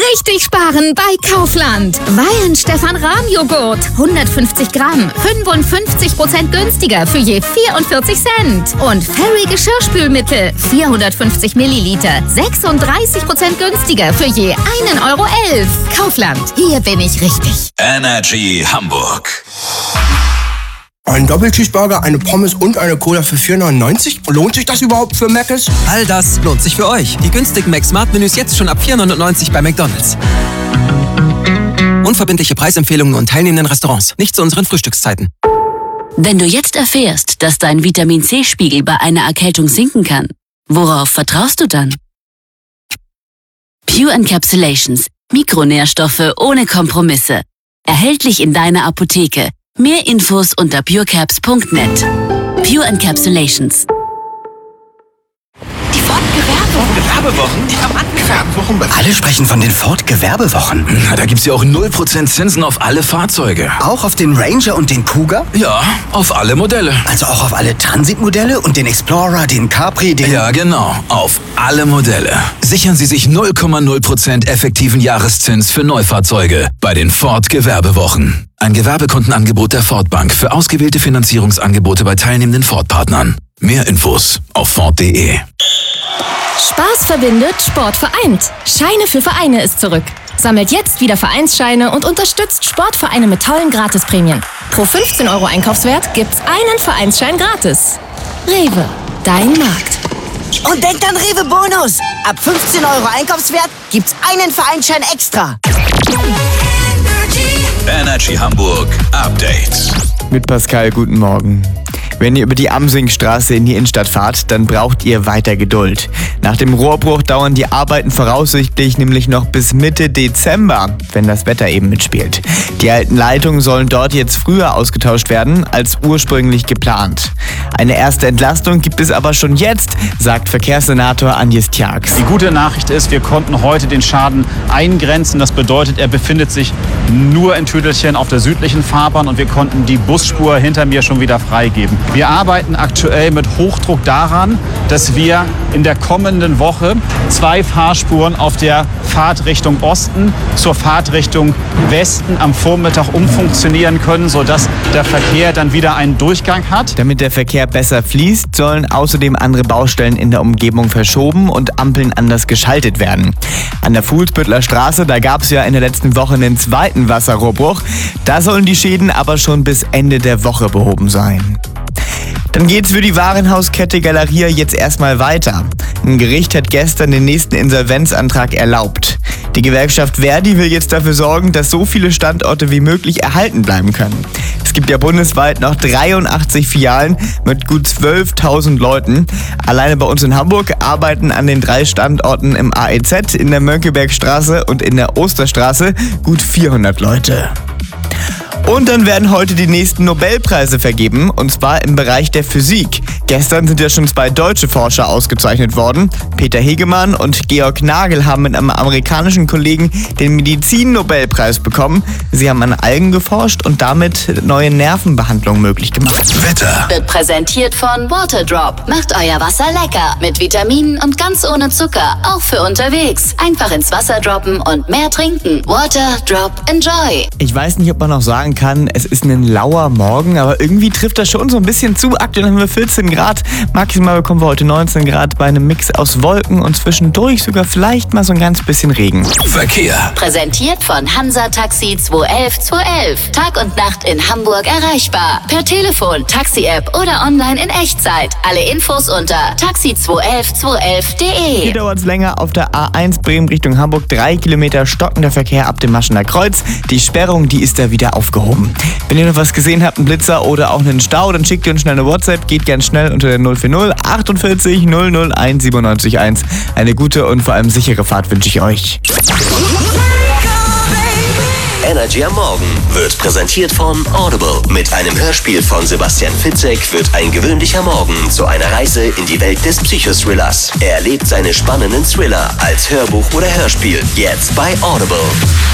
Richtig sparen bei Kaufland. Weyen Stefan Rahm Joghurt. 150 Gramm. 55% günstiger für je 44 Cent. Und Fairy Geschirrspülmittel. 450 Milliliter. 36% günstiger für je 1,11 Euro. Kaufland. Hier bin ich richtig. Energy Hamburg. Ein Doppelcheeseburger, eine Pommes und eine Cola für 4,99? Lohnt sich das überhaupt für Mc's? All das lohnt sich für euch. Die günstigen Mac-Smart-Menüs jetzt schon ab 4,99 bei McDonald's. Unverbindliche Preisempfehlungen und teilnehmenden Restaurants. Nicht zu unseren Frühstückszeiten. Wenn du jetzt erfährst, dass dein Vitamin-C-Spiegel bei einer Erkältung sinken kann, worauf vertraust du dann? Pure Encapsulations. Mikronährstoffe ohne Kompromisse. Erhältlich in deiner Apotheke. Mehr Infos unter purecaps.net. Pure Encapsulations. Die Ford-Gewerbewochen? Ja, Mann, Gewerbewochen? Alle sprechen von den Ford-Gewerbewochen. Na, da gibt's ja auch 0% Zinsen auf alle Fahrzeuge. Auch auf den Ranger und den Cougar? Ja, auf alle Modelle. Also auch auf alle Transit-Modelle und den Explorer, den Capri, den... Ja, genau. Auf alle Modelle. Sichern Sie sich 0,0% effektiven Jahreszins für Neufahrzeuge bei den Ford-Gewerbewochen. Ein Gewerbekundenangebot der Ford Bank für ausgewählte Finanzierungsangebote bei teilnehmenden Ford-Partnern. Mehr Infos auf Ford.de. Spaß verbindet, Sport vereint. Scheine für Vereine ist zurück. Sammelt jetzt wieder Vereinsscheine und unterstützt Sportvereine mit tollen Gratisprämien. Pro 15 Euro Einkaufswert gibt's einen Vereinsschein gratis. Rewe, dein Markt. Und denkt an Rewe Bonus. Ab 15 Euro Einkaufswert gibt's einen Vereinsschein extra. Energy Hamburg Update. Mit Pascal, guten Morgen. Wenn ihr über die Amsingstraße in die Innenstadt fahrt, dann braucht ihr weiter Geduld. Nach dem Rohrbruch dauern die Arbeiten voraussichtlich nämlich noch bis Mitte Dezember, wenn das Wetter eben mitspielt. Die alten Leitungen sollen dort jetzt früher ausgetauscht werden als ursprünglich geplant. Eine erste Entlastung gibt es aber schon jetzt, sagt Verkehrssenator Agnes Tjax. Die gute Nachricht ist, wir konnten heute den Schaden eingrenzen. Das bedeutet, er befindet sich nur in Tüdelchen auf der südlichen Fahrbahn und wir konnten die Busspur hinter mir schon wieder freigeben. Wir arbeiten aktuell mit Hochdruck daran, dass wir in der kommenden Woche 2 Fahrspuren auf der Fahrtrichtung Osten zur Fahrtrichtung Westen am Vormittag umfunktionieren können, sodass der Verkehr dann wieder einen Durchgang hat. Damit der Verkehr besser fließt, sollen außerdem andere Baustellen in der Umgebung verschoben und Ampeln anders geschaltet werden. An der Fuhlsbüttler Straße, da gab es ja in der letzten Woche einen zweiten Wasserrohrbruch. Da sollen die Schäden aber schon bis Ende der Woche behoben sein. Dann geht's für die Warenhauskette Galeria jetzt erstmal weiter. Ein Gericht hat gestern den nächsten Insolvenzantrag erlaubt. Die Gewerkschaft Verdi will jetzt dafür sorgen, dass so viele Standorte wie möglich erhalten bleiben können. Es gibt ja bundesweit noch 83 Filialen mit gut 12.000 Leuten. Alleine bei uns in Hamburg arbeiten an den 3 Standorten im AEZ, in der Mönckebergstraße und in der Osterstraße gut 400 Leute. Und dann werden heute die nächsten Nobelpreise vergeben, und zwar im Bereich der Physik. Gestern sind ja schon 2 deutsche Forscher ausgezeichnet worden. Peter Hegemann und Georg Nagel haben mit einem amerikanischen Kollegen den Medizin-Nobelpreis bekommen. Sie haben an Algen geforscht und damit neue Nervenbehandlungen möglich gemacht. Wetter. Wird präsentiert von Waterdrop. Macht euer Wasser lecker. Mit Vitaminen und ganz ohne Zucker. Auch für unterwegs. Einfach ins Wasser droppen und mehr trinken. Waterdrop, enjoy. Ich weiß nicht, ob man noch sagen kann, es ist ein lauer Morgen, aber irgendwie trifft das schon so ein bisschen zu. Aktuell haben wir 14 Grad. Maximal bekommen wir heute 19 Grad bei einem Mix aus Wolken und zwischendurch sogar vielleicht mal so ein ganz bisschen Regen. Verkehr. Präsentiert von Hansa Taxi 211 211. Tag und Nacht in Hamburg erreichbar. Per Telefon, Taxi-App oder online in Echtzeit. Alle Infos unter taxi211211.de. Hier dauert es länger auf der A1 Bremen Richtung Hamburg. 3 Kilometer stockender Verkehr ab dem Maschener Kreuz. Die Sperrung, die ist da wieder aufgehoben. Wenn ihr noch was gesehen habt, einen Blitzer oder auch einen Stau, dann schickt ihr uns schnell eine WhatsApp. Geht ganz schnell unter der 040 48 001 97 1. Eine gute und vor allem sichere Fahrt wünsche ich euch. Energy am Morgen wird präsentiert von Audible. Mit einem Hörspiel von Sebastian Fitzek wird ein gewöhnlicher Morgen zu einer Reise in die Welt des Psychothrillers. Er erlebt seine spannenden Thriller als Hörbuch oder Hörspiel. Jetzt bei Audible.